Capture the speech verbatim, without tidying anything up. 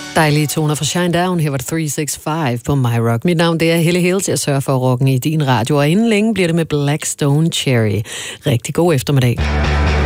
Dejlige toner fra Shinedown. Her var det tre seks fem på My Rock. Mit navn det er Helle Hales. Jeg sørger for rocken i din radio, og inden længe bliver det med Black Stone Cherry. Rigtig god eftermiddag.